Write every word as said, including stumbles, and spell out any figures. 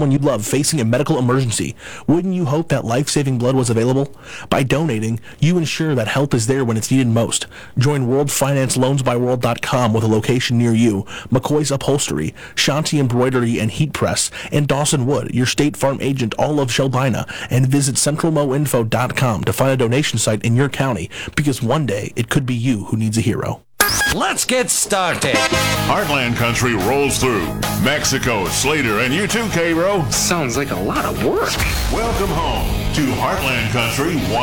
someone you love facing a medical emergency, wouldn't you hope that life-saving blood was available? By donating, you ensure that help is there when it's needed most. Join World Finance Loans by World dot com with a location near you, McCoy's Upholstery, Shanti Embroidery and Heat Press, and Dawson Wood, your State Farm agent, all of Shelbina, and visit central mo info dot com to find a donation site in your county, because one day it could be you who needs a hero. Let's get started. Heartland Country rolls through. Mexico, Slater, and you too, K-Ro. Sounds like a lot of work. Welcome home to Heartland Country one